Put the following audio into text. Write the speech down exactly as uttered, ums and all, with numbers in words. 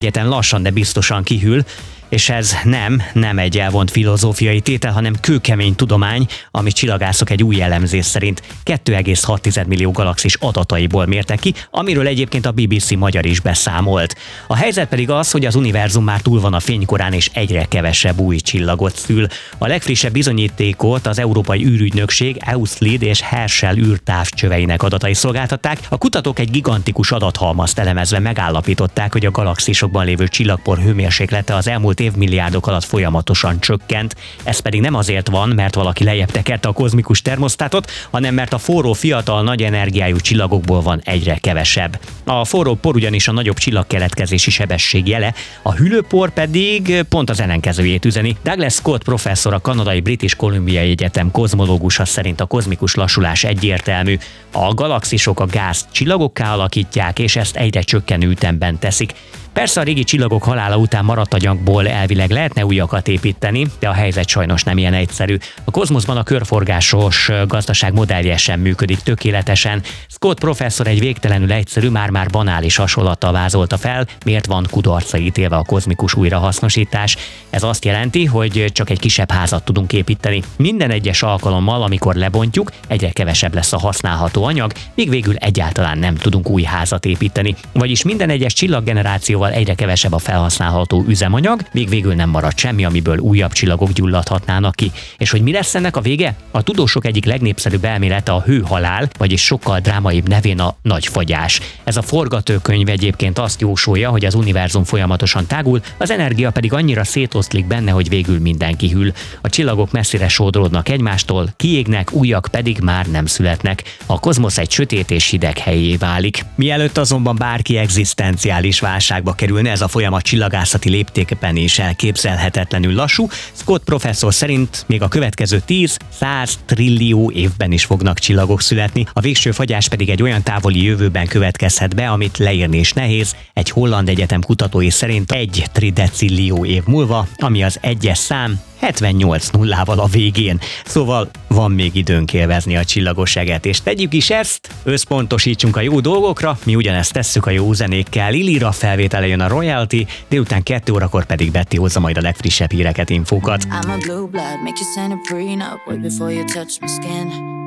Egyetem lassan, de biztosan kihűl, és ez nem, nem egy elvont filozófiai tétel, hanem kőkemény tudomány, amit csillagászok egy új elemzés szerint kettő egész hat millió galaxis adataiból mértek ki, amiről egyébként a bé bé cé magyar is beszámolt. A helyzet pedig az, hogy az univerzum már túl van a fénykorán, és egyre kevesebb új csillagot szül. A legfrissebb bizonyítékot az Európai űrügynökség Euclid és Herschel űrtávcsöveinek adatai szolgáltatták. A kutatók egy gigantikus adathalmazt elemezve megállapították, hogy a galaxisokban lévő csillagpor hőmérséklete az elmúlt évmilliárdok alatt folyamatosan csökkent. Ez pedig nem azért van, mert valaki lejjebb tekerte a kozmikus termosztátot, hanem mert a forró, fiatal, nagy energiájú csillagokból van egyre kevesebb. A forró por ugyanis a nagyobb csillagkeletkezési sebesség jele, a hűlőpor pedig pont az ellenkezőjét üzeni. Douglas Scott professzor, a kanadai British Columbia Egyetem kozmológusa szerint a kozmikus lassulás egyértelmű. A galaxisok a gázt csillagokká alakítják, és ezt egyre csökkenő ütemben teszik. Persze a régi csillagok halála után maradt anyagból elvileg lehetne újakat építeni, de a helyzet sajnos nem ilyen egyszerű. A kozmoszban a körforgásos gazdaság modellje sem működik tökéletesen. Scott professzor egy végtelenül egyszerű, már-már banális hasonlattal vázolta fel, miért van kudarcra ítélve a kozmikus újrahasznosítás. Ez azt jelenti, hogy csak egy kisebb házat tudunk építeni. Minden egyes alkalommal, amikor lebontjuk, egyre kevesebb lesz a használható anyag, míg végül egyáltalán nem tudunk új házat építeni. Vagyis minden egyes csillaggeneráció egyre kevesebb a felhasználható üzemanyag, még végül nem marad semmi, amiből újabb csillagok gyulladhatnának ki. És hogy mi lesz ennek a vége? A tudósok egyik legnépszerűbb elmélete a hőhalál, vagyis sokkal drámaibb nevén a nagy fagyás. Ez a forgatókönyv egyébként azt jósolja, hogy az univerzum folyamatosan tágul, az energia pedig annyira szétoszlik benne, hogy végül mindenki hűl. A csillagok messzire sodródnak egymástól, kiégnek, újak pedig már nem születnek. A kozmosz egy sötét és hideg helyé válik. Mielőtt azonban bárki egzisztenciális válságba kerülne, ez a folyamat csillagászati léptékben is elképzelhetetlenül lassú. Scott professzor szerint még a következő tíz-száz trillió évben is fognak csillagok születni, a végső fagyás pedig egy olyan távoli jövőben következhet be, amit leírni is nehéz. Egy holland egyetem kutatói szerint egy tridecillió év múlva, ami az egyes szám hetvennyolc nullával a végén. Szóval van még időnk élvezni a csillagosságet, és tegyük is ezt, összpontosítsunk a jó dolgokra, mi ugyanezt tesszük a jó zenékkel. Lilira felvétele jön a Royalty, délután kettő órakor pedig Betty hozza majd a legfrissebb híreket, infókat. I'm a blue blood, make you sign a prenup way before you touch my skin.